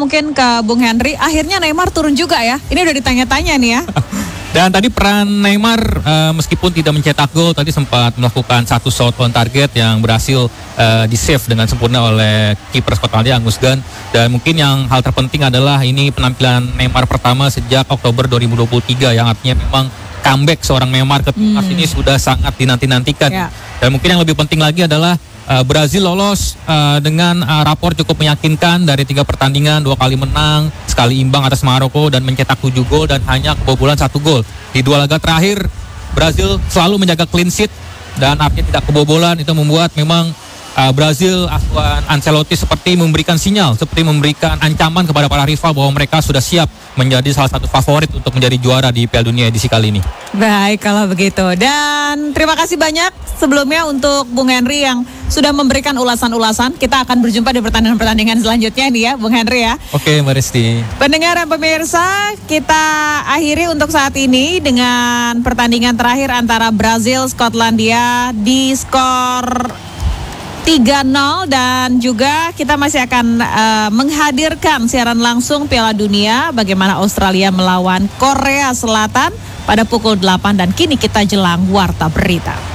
mungkin ke Bung Henry. Akhirnya Neymar turun juga ya. Ini udah ditanya-tanya nih ya. Dan tadi peran Neymar meskipun tidak mencetak gol, tadi sempat melakukan satu shot on target yang berhasil di-save dengan sempurna oleh kiper Skotlandia Angus Gunn. Dan mungkin yang hal terpenting adalah ini penampilan Neymar pertama sejak Oktober 2023 yang artinya memang comeback seorang Neymar ke timnas ini sudah sangat dinanti-nantikan. Ya. Dan mungkin yang lebih penting lagi adalah Brazil lolos dengan rapor cukup meyakinkan dari 3 pertandingan, 2 kali menang, sekali imbang atas Maroko dan mencetak 7 gol dan hanya kebobolan 1 gol. Di 2 laga terakhir Brazil selalu menjaga clean sheet dan artinya tidak kebobolan. Itu membuat memang Brazil asuhan Ancelotti seperti memberikan sinyal, seperti memberikan ancaman kepada para rival bahwa mereka sudah siap menjadi salah satu favorit untuk menjadi juara di Piala Dunia edisi kali ini. Baik kalau begitu. Dan terima kasih banyak sebelumnya untuk Bung Henry yang sudah memberikan ulasan-ulasan. Kita akan berjumpa di pertandingan-pertandingan selanjutnya nih ya Bung Henry ya. Oke Mbak Resti. Pendengar dan pemirsa, kita akhiri untuk saat ini dengan pertandingan terakhir antara Brazil Skotlandia di skor 3-0 dan juga kita masih akan menghadirkan siaran langsung Piala Dunia bagaimana Australia melawan Korea Selatan pada pukul 8 dan kini kita jelang warta berita.